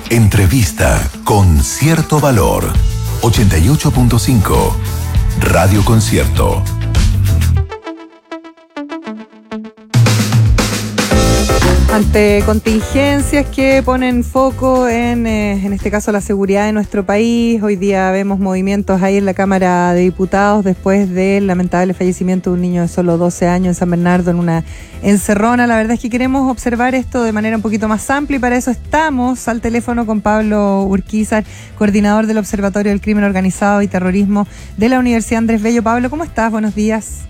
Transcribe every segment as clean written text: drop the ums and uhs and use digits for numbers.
Entrevista con cierto valor. 88.5 Radio Concierto. Ante contingencias que ponen foco en este caso la seguridad de nuestro país, hoy día vemos movimientos ahí en la Cámara de Diputados después del lamentable fallecimiento de un niño de solo 12 años en San Bernardo en una encerrona. La verdad es que queremos observar esto de manera un poquito más amplia y para eso estamos al teléfono con Pablo Urquizar, coordinador del Observatorio del Crimen Organizado y Terrorismo de la Universidad Andrés Bello. Pablo, ¿cómo estás? Buenos días.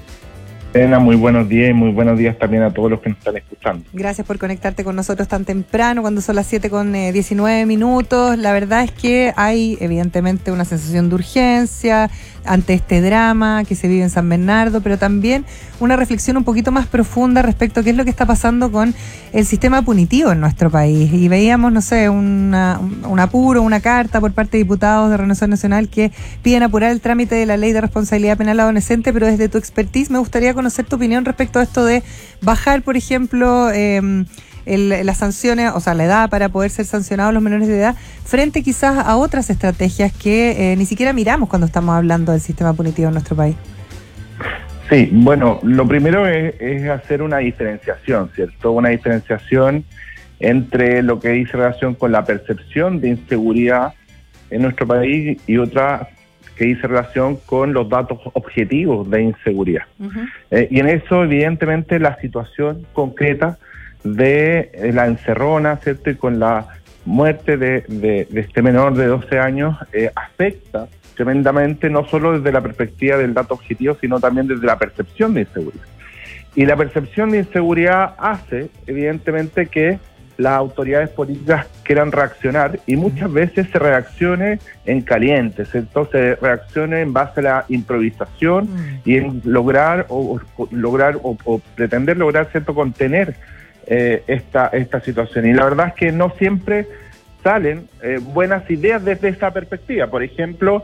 Muy buenos días y muy buenos días también a todos los que nos están escuchando. Gracias por conectarte con nosotros tan temprano, cuando son las 7:19. La verdad es que hay evidentemente una sensación de urgencia ante este drama que se vive en San Bernardo, pero también una reflexión un poquito más profunda respecto a qué es lo que está pasando con el sistema punitivo en nuestro país. Y veíamos, no sé, un apuro, una carta por parte de diputados de Renovación Nacional que piden apurar el trámite de la Ley de Responsabilidad Penal Adolescente, pero desde tu expertise me gustaría conocer tu opinión respecto a esto de bajar, por ejemplo, las sanciones, o sea, la edad para poder ser sancionados los menores de edad, frente quizás a otras estrategias que ni siquiera miramos cuando estamos hablando del sistema punitivo en nuestro país. Sí, bueno, lo primero es hacer una diferenciación, ¿cierto? Una diferenciación entre lo que dice relación con la percepción de inseguridad en nuestro país y otra que dice relación con los datos objetivos de inseguridad. Uh-huh. Y en eso, evidentemente, la situación concreta de la encerrona, ¿cierto? Y con la muerte de este menor de 12 años, afecta tremendamente, no solo desde la perspectiva del dato objetivo, sino también desde la percepción de inseguridad. Y la percepción de inseguridad hace, evidentemente, que las autoridades políticas quieran reaccionar y muchas veces se reaccione en caliente, ¿cierto? Se reaccione en base a la improvisación y en lograr o pretender lograr, ¿cierto?, contener esta situación. Y la verdad es que no siempre salen buenas ideas desde esa perspectiva. Por ejemplo,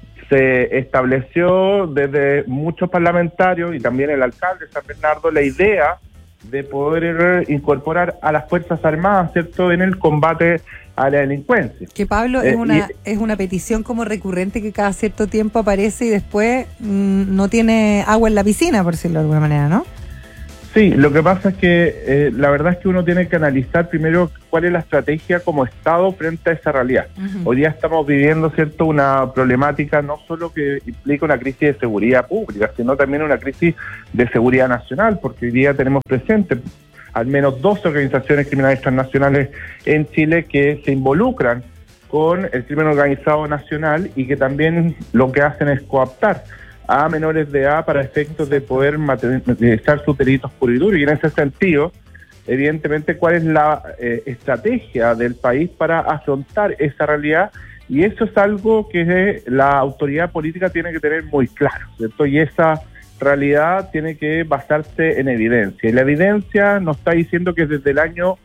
se estableció desde muchos parlamentarios y también el alcalde de San Bernardo la idea de poder incorporar a las Fuerzas Armadas, ¿cierto?, en el combate a la delincuencia. Que Pablo, es una petición como recurrente que cada cierto tiempo aparece y después no tiene agua en la piscina, por decirlo de alguna manera, ¿no? Sí, lo que pasa es que la verdad es que uno tiene que analizar primero cuál es la estrategia como Estado frente a esa realidad. Uh-huh. Hoy día estamos viviendo, ¿cierto?, una problemática no solo que implica una crisis de seguridad pública, sino también una crisis de seguridad nacional, porque hoy día tenemos presente al menos 12 organizaciones criminales transnacionales en Chile que se involucran con el crimen organizado nacional y que también lo que hacen es cooptar a menores de edad para efectos de poder materializar sus delitos puros y duros. Y en ese sentido, evidentemente, ¿cuál es la estrategia del país para afrontar esa realidad? Y eso es algo que la autoridad política tiene que tener muy claro, ¿cierto? Y esa realidad tiene que basarse en evidencia. Y la evidencia nos está diciendo que desde el año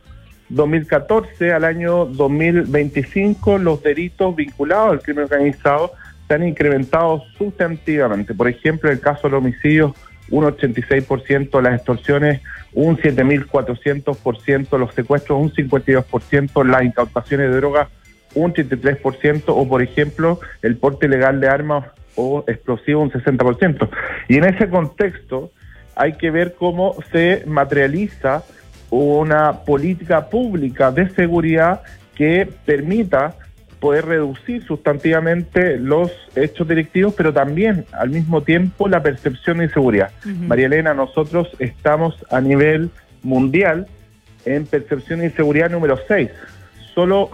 2014 al año 2025 los delitos vinculados al crimen organizado se han incrementado sustantivamente. Por ejemplo, en el caso de los homicidios, un 86%, las extorsiones, un 7.400%, los secuestros, un 52%, las incautaciones de drogas, un 33%, o por ejemplo, el porte ilegal de armas o explosivos, un 60%. Y en ese contexto hay que ver cómo se materializa una política pública de seguridad que permita poder reducir sustantivamente los hechos delictivos, pero también al mismo tiempo la percepción de inseguridad. Uh-huh. María Elena, nosotros estamos a nivel mundial en percepción de inseguridad número 6. Solo,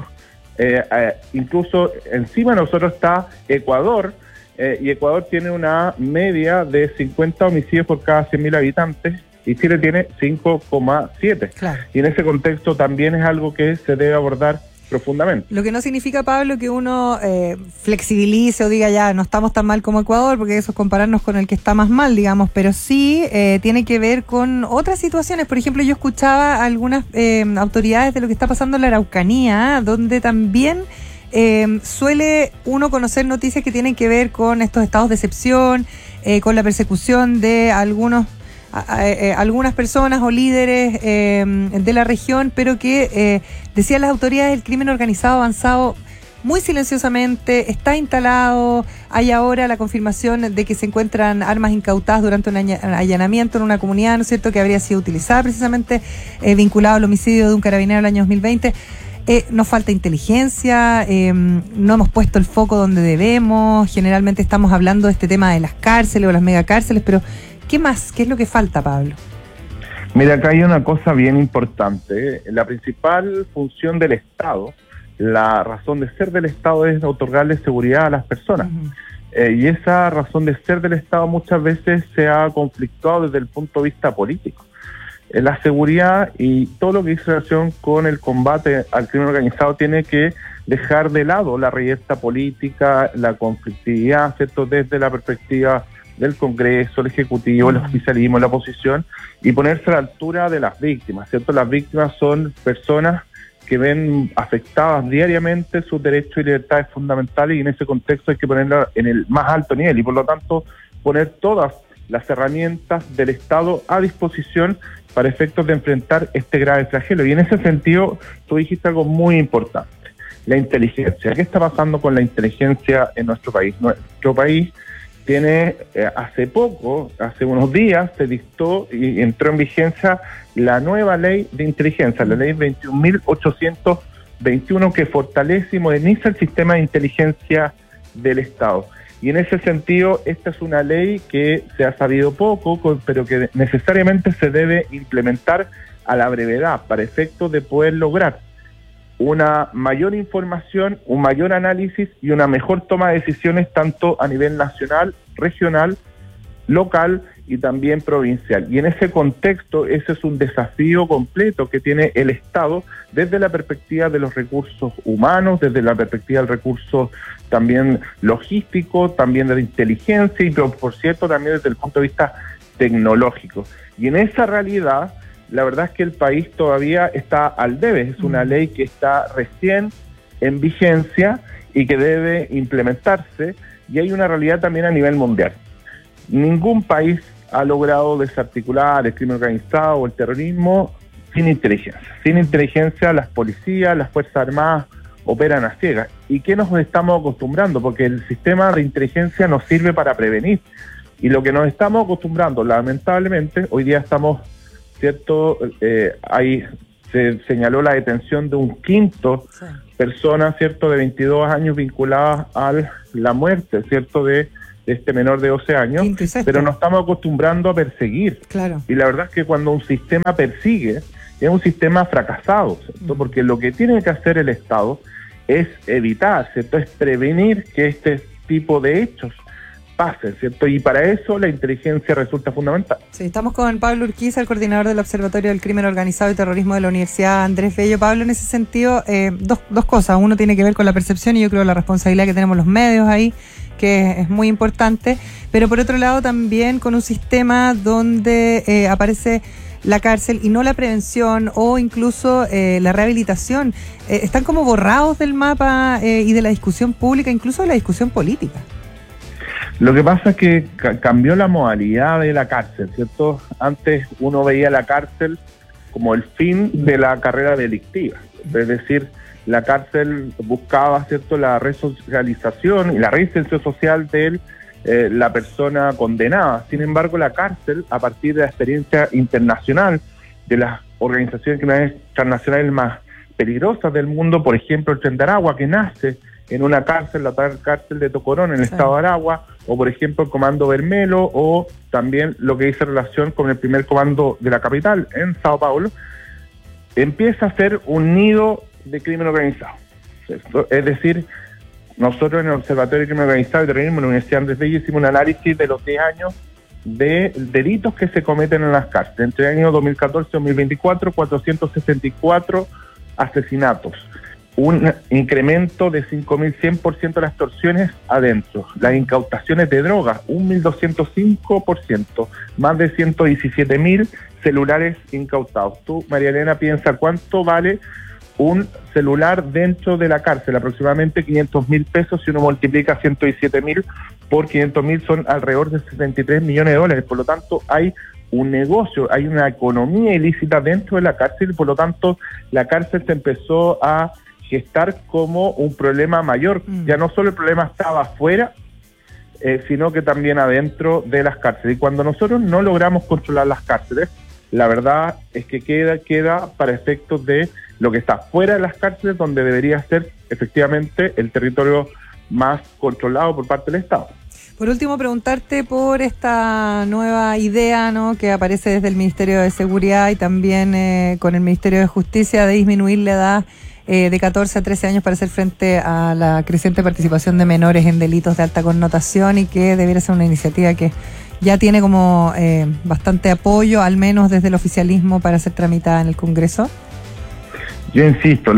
incluso encima de nosotros está Ecuador, y Ecuador tiene una media de 50 homicidios por cada 100.000 habitantes, y Chile tiene 5,7. Claro. Y en ese contexto también es algo que se debe abordar profundamente. Lo que no significa, Pablo, que uno flexibilice o diga ya no estamos tan mal como Ecuador, porque eso es compararnos con el que está más mal, digamos, pero sí tiene que ver con otras situaciones. Por ejemplo, yo escuchaba a algunas autoridades de lo que está pasando en la Araucanía, donde también suele uno conocer noticias que tienen que ver con estos estados de excepción, con la persecución de algunos algunas personas o líderes de la región, pero que decían las autoridades, el crimen organizado ha avanzado muy silenciosamente, está instalado, hay ahora la confirmación de que se encuentran armas incautadas durante un allanamiento en una comunidad, ¿no es cierto?, que habría sido utilizada precisamente vinculado al homicidio de un carabinero el año 2020. Nos falta inteligencia, no hemos puesto el foco donde debemos, generalmente estamos hablando de este tema de las cárceles o las megacárceles, pero ¿qué más? ¿Qué es lo que falta, Pablo? Mira, acá hay una cosa bien importante. La principal función del Estado, la razón de ser del Estado es otorgarle seguridad a las personas. Y esa razón de ser del Estado muchas veces se ha conflictuado desde el punto de vista político. La seguridad y todo lo que dice relación con el combate al crimen organizado tiene que dejar de lado la reyerta política, la conflictividad, ¿cierto?, desde la perspectiva del Congreso, el Ejecutivo, el oficialismo, la oposición, y ponerse a la altura de las víctimas, ¿cierto? Las víctimas son personas que ven afectadas diariamente sus derechos y libertades fundamentales, y en ese contexto hay que ponerla en el más alto nivel y por lo tanto poner todas las herramientas del Estado a disposición para efectos de enfrentar este grave flagelo. Y en ese sentido tú dijiste algo muy importante, la inteligencia. ¿Qué está pasando con la inteligencia en nuestro país? Nuestro país tiene hace unos días, se dictó y entró en vigencia la nueva ley de inteligencia, la ley 21.821, que fortalece y moderniza el sistema de inteligencia del Estado. Y en ese sentido, esta es una ley que se ha sabido poco, pero que necesariamente se debe implementar a la brevedad para efectos de poder lograr una mayor información, un mayor análisis y una mejor toma de decisiones tanto a nivel nacional, regional, local y también provincial. Y en ese contexto, ese es un desafío completo que tiene el Estado desde la perspectiva de los recursos humanos, desde la perspectiva del recurso también logístico, también de la inteligencia y por cierto también desde el punto de vista tecnológico. Y en esa realidad, la verdad es que el país todavía está al debe. Es una ley que está recién en vigencia y que debe implementarse, y hay una realidad también a nivel mundial. Ningún país ha logrado desarticular el crimen organizado o el terrorismo sin inteligencia. Sin inteligencia las policías, las Fuerzas Armadas operan a ciegas. ¿Y qué nos estamos acostumbrando? Porque el sistema de inteligencia nos sirve para prevenir. Y lo que nos estamos acostumbrando, lamentablemente, hoy día estamos, ¿cierto? Ahí se señaló la detención de un quinto persona, ¿cierto?, de 22 años vinculadas a la muerte, ¿cierto?, de este menor de 12 años, pero nos estamos acostumbrando a perseguir. Claro. Y la verdad es que cuando un sistema persigue, es un sistema fracasado, ¿cierto? Porque lo que tiene que hacer el Estado es evitar, ¿cierto?, es prevenir que este tipo de hechos pasen, ¿cierto? Y para eso la inteligencia resulta fundamental. Sí, estamos con Pablo Urquiza, el coordinador del Observatorio del Crimen Organizado y Terrorismo de la Universidad Andrés Bello. Pablo, en ese sentido, dos cosas. Uno tiene que ver con la percepción y yo creo la responsabilidad que tenemos los medios ahí, que es muy importante, pero por otro lado también con un sistema donde aparece la cárcel y no la prevención o incluso la rehabilitación. Están como borrados del mapa y de la discusión pública, incluso de la discusión política. Lo que pasa es que cambió la modalidad de la cárcel, ¿cierto? Antes uno veía la cárcel como el fin de la carrera delictiva, es decir, la cárcel buscaba, ¿cierto?, la resocialización y la reinserción social de la persona condenada. Sin embargo, la cárcel, a partir de la experiencia internacional de las organizaciones criminales transnacionales más peligrosas del mundo, por ejemplo, el Tren de Aragua, que nace en una cárcel, la cárcel de Tocorón, en el estado de Aragua, o por ejemplo el Comando Bermelo, o también lo que dice relación con el primer comando de la capital, en Sao Paulo, empieza a ser un nido de crimen organizado. Es decir, nosotros en el Observatorio de Crimen Organizado y Terrorismo en la Universidad Andrés Bello hicimos un análisis de los 10 años de delitos que se cometen en las cárceles. Entre el año 2014 y 2024, 464 asesinatos, un incremento de 5.100% de las extorsiones adentro, las incautaciones de drogas, 1.205%, más de 117.000 celulares incautados. Tú, María Elena, piensa cuánto vale un celular dentro de la cárcel, aproximadamente 500.000 pesos. Si uno multiplica 117.000 por 500.000 son alrededor de $73 millones. Por lo tanto, hay un negocio, hay una economía ilícita dentro de la cárcel y por lo tanto la cárcel se empezó a gestar como un problema mayor. Ya no solo el problema estaba afuera, sino que también adentro de las cárceles. Y cuando nosotros no logramos controlar las cárceles, la verdad es que queda para efectos de lo que está fuera de las cárceles, donde debería ser efectivamente el territorio más controlado por parte del Estado. Por último, preguntarte por esta nueva idea, ¿no?, que aparece desde el Ministerio de Seguridad y también con el Ministerio de Justicia, de disminuir la edad de 14 a 13 años para hacer frente a la creciente participación de menores en delitos de alta connotación, y que debiera ser una iniciativa que ya tiene como bastante apoyo, al menos desde el oficialismo, para ser tramitada en el Congreso. Yo insisto,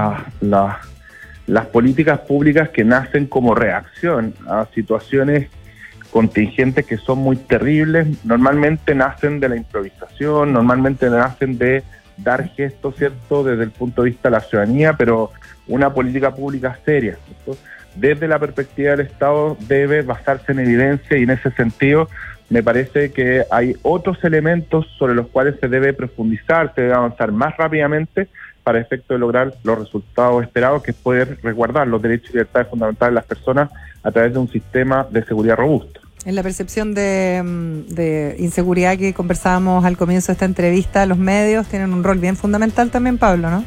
las políticas públicas que nacen como reacción a situaciones contingentes que son muy terribles, normalmente nacen de la improvisación, normalmente nacen de dar gestos, ¿cierto?, desde el punto de vista de la ciudadanía, pero una política pública seria, ¿cierto?, desde la perspectiva del Estado debe basarse en evidencia, y en ese sentido me parece que hay otros elementos sobre los cuales se debe profundizar, se debe avanzar más rápidamente para efecto de lograr los resultados esperados, que es poder resguardar los derechos y libertades fundamentales de las personas a través de un sistema de seguridad robusto. En la percepción de inseguridad que conversábamos al comienzo de esta entrevista, los medios tienen un rol bien fundamental también, Pablo, ¿no?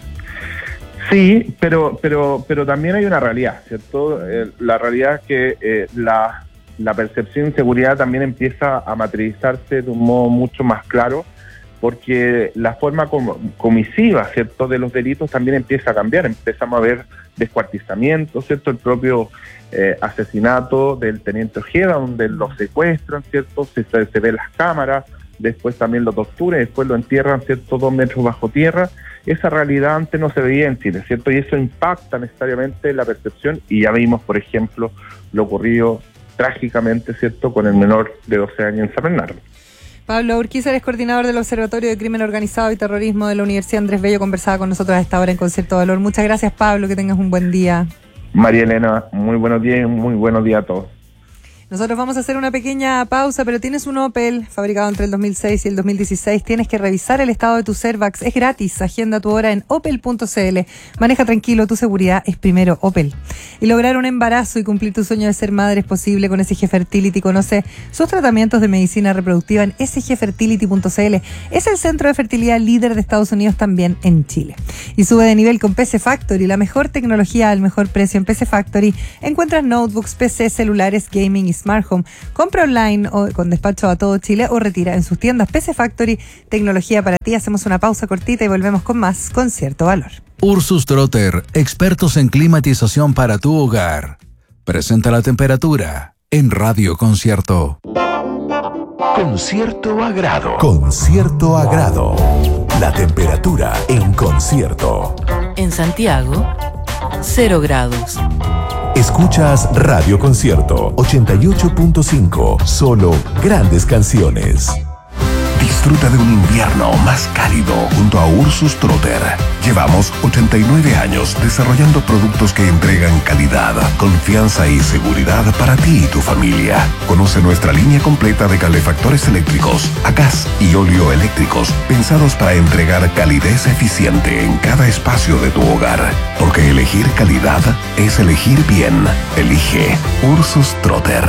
Sí, pero también hay una realidad, ¿cierto? La realidad es que la percepción de inseguridad también empieza a materializarse de un modo mucho más claro, porque la forma comisiva, ¿cierto?, de los delitos también empieza a cambiar. Empezamos a ver descuartizamientos, ¿cierto?, el propio asesinato del teniente Ojeda, donde lo secuestran, ¿cierto?, se ven las cámaras, después también lo torturan y después lo entierran, ¿cierto?, 2 metros bajo tierra. Esa realidad antes no se veía en Chile, ¿cierto?, y eso impacta necesariamente la percepción, y ya vimos, por ejemplo, lo ocurrido trágicamente, ¿cierto?, con el menor de 12 años en San Bernardo. Pablo Urquiza es coordinador del Observatorio de Crimen Organizado y Terrorismo de la Universidad Andrés Bello, conversaba con nosotros a esta hora en Concierto Valor. Muchas gracias, Pablo, que tengas un buen día. María Elena, muy buenos días y muy buenos días a todos. Nosotros vamos a hacer una pequeña pausa, pero tienes un Opel fabricado entre el 2006 y el 2016. Tienes que revisar el estado de tu Servax. Es gratis. Agenda tu hora en opel.cl. Maneja tranquilo, tu seguridad es primero Opel. Y lograr un embarazo y cumplir tu sueño de ser madre es posible con SG Fertility. Conoce sus tratamientos de medicina reproductiva en sgfertility.cl. Es el centro de fertilidad líder de Estados Unidos, también en Chile. Y sube de nivel con PC Factory, la mejor tecnología al mejor precio. En PC Factory encuentras notebooks, PC, celulares, gaming y Smart Home. Compra online o con despacho a todo Chile o retira en sus tiendas. PC Factory, tecnología para ti. Hacemos una pausa cortita y volvemos con más Concierto Valor. Ursus Trotter, expertos en climatización para tu hogar. Presenta la temperatura en Radio Concierto. Con cierto agrado. Con cierto agrado. La temperatura en Concierto. En Santiago, 0 grados. Escuchas Radio Concierto 88.5. Solo grandes canciones. Disfruta de un invierno más cálido junto a Ursus Trotter. Llevamos 89 años desarrollando productos que entregan calidad, confianza y seguridad para ti y tu familia. Conoce nuestra línea completa de calefactores eléctricos, a gas y óleo eléctricos, pensados para entregar calidez eficiente en cada espacio de tu hogar. Porque elegir calidad es elegir bien. Elige Ursus Trotter.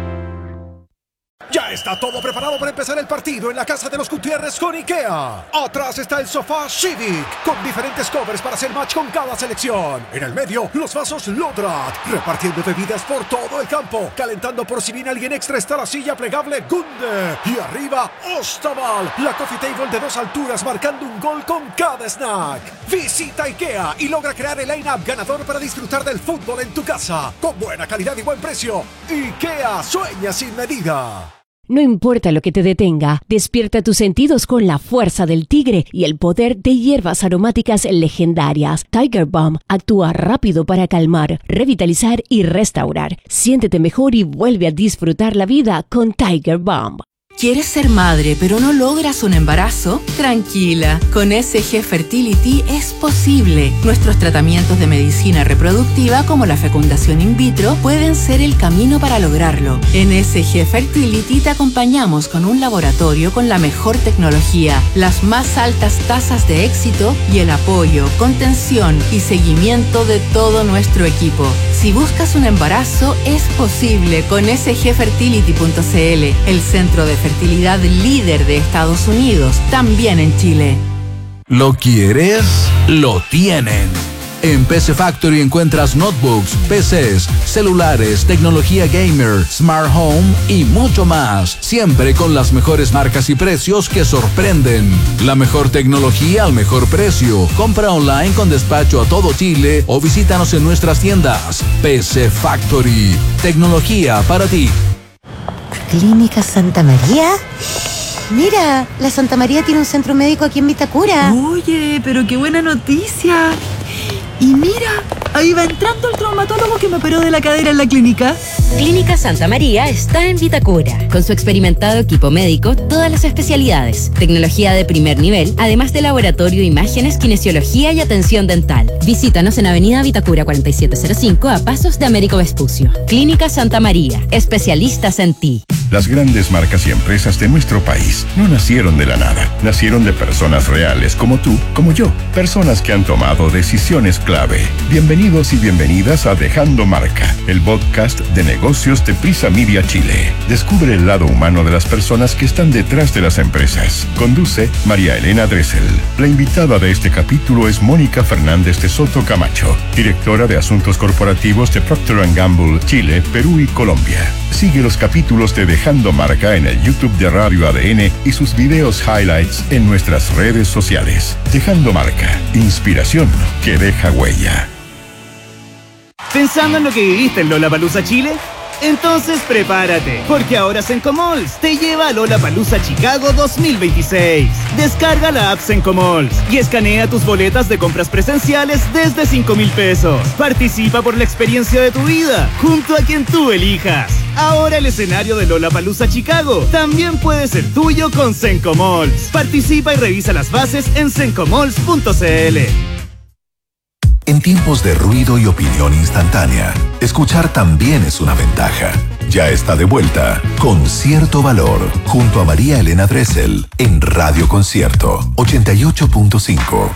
Ya está todo preparado para empezar el partido en la casa de los Gutiérrez con IKEA. Atrás está el sofá Civic, con diferentes covers para hacer match con cada selección. En el medio, los vasos Lodrat, repartiendo bebidas por todo el campo. Calentando por si viene alguien extra está la silla plegable Gunde. Y arriba, Ostaval, la coffee table de 2 alturas marcando un gol con cada snack. Visita IKEA y logra crear el line-up ganador para disfrutar del fútbol en tu casa. Con buena calidad y buen precio. IKEA, sueña sin medida. No importa lo que te detenga, despierta tus sentidos con la fuerza del tigre y el poder de hierbas aromáticas legendarias. Tiger Balm actúa rápido para calmar, revitalizar y restaurar. Siéntete mejor y vuelve a disfrutar la vida con Tiger Balm. ¿Quieres ser madre pero no logras un embarazo? Tranquila, con SG Fertility es posible. Nuestros tratamientos de medicina reproductiva como la fecundación in vitro pueden ser el camino para lograrlo. En SG Fertility te acompañamos con un laboratorio con la mejor tecnología, las más altas tasas de éxito y el apoyo, contención y seguimiento de todo nuestro equipo. Si buscas un embarazo, es posible con sgfertility.cl, el centro de fertilidad líder de Estados Unidos, también en Chile. ¿Lo quieres? Lo tienen. En PC Factory encuentras notebooks, PCs, celulares, tecnología gamer, smart home y mucho más. Siempre con las mejores marcas y precios que sorprenden. La mejor tecnología al mejor precio. Compra online con despacho a todo Chile o visítanos en nuestras tiendas. PC Factory. Tecnología para ti. ¿Clínica Santa María? Mira, la Santa María tiene un centro médico aquí en Vitacura. Oye, pero qué buena noticia. Y mira, ahí va entrando el traumatólogo que me operó de la cadera en la clínica. Clínica Santa María está en Vitacura. Con su experimentado equipo médico, todas las especialidades, tecnología de primer nivel, además de laboratorio, imágenes, kinesiología y atención dental. Visítanos en Avenida Vitacura 4705 a pasos de Américo Vespucio. Clínica Santa María, especialistas en ti. Las grandes marcas y empresas de nuestro país no nacieron de la nada. Nacieron de personas reales como tú, como yo. Personas que han tomado decisiones clave. Bienvenidos y bienvenidas a Dejando Marca, el podcast de negocios de Prisa Media Chile. Descubre el lado humano de las personas que están detrás de las empresas. Conduce María Elena Dressel. La invitada de este capítulo es Mónica Fernández de Soto Camacho, directora de Asuntos Corporativos de Procter & Gamble, Chile, Perú y Colombia. Sigue los capítulos de Dejando Marca en el YouTube de Radio ADN y sus videos highlights en nuestras redes sociales. Dejando Marca, inspiración que deja huella. ¿Pensando en lo que viviste en Lollapalooza Chile? Entonces prepárate, porque ahora Sencomalls te lleva a Lollapalooza Chicago 2026. Descarga la app Sencomalls y escanea tus boletas de compras presenciales desde 5,000 pesos. Participa por la experiencia de tu vida, junto a quien tú elijas. Ahora el escenario de Lollapalooza Chicago también puede ser tuyo con Sencomalls. Participa y revisa las bases en sencomalls.cl. En tiempos de ruido y opinión instantánea, escuchar también es una ventaja. Ya está de vuelta Concierto Valor, junto a María Elena Dressel, en Radio Concierto 88.5.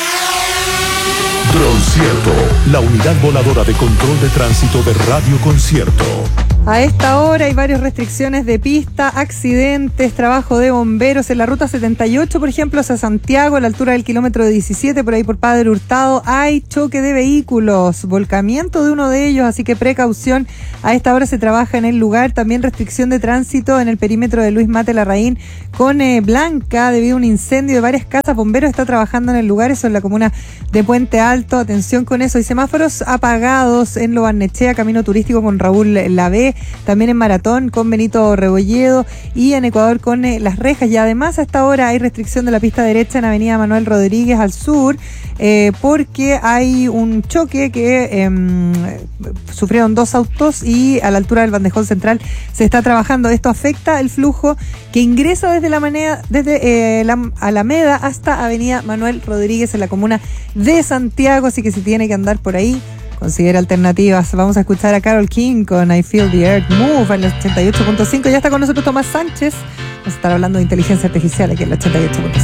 Droncierto, la unidad voladora de control de tránsito de Radio Concierto. A esta hora hay varias restricciones de pista, accidentes, trabajo de bomberos en la ruta 78, por ejemplo, hacia Santiago, a la altura del kilómetro 17, por ahí por Padre Hurtado, hay choque de vehículos, volcamiento de uno de ellos, así que precaución. A esta hora se trabaja en el lugar. También restricción de tránsito en el perímetro de Luis Mate Larraín con Blanca, debido a un incendio de varias casas. Bomberos está trabajando en el lugar, eso en la comuna de Puente Alto. Atención con eso. Y semáforos apagados en Lo Barnechea, camino turístico con Raúl Lavé, también en Maratón con Benito Rebolledo y en Ecuador con Las Rejas. Y además a esta hora hay restricción de la pista derecha en Avenida Manuel Rodríguez al sur, porque hay un choque que sufrieron dos autos y a la altura del bandejón central se está trabajando. Esto afecta el flujo que ingresa desde la Alameda hasta Avenida Manuel Rodríguez en la comuna de Santiago, así que si tiene que andar por ahí, considera alternativas. Vamos a escuchar a Carole King con I Feel the Earth Move en el 88.5. Ya está con nosotros Tomás Sánchez. Vamos a estar hablando de inteligencia artificial aquí en el 88.5.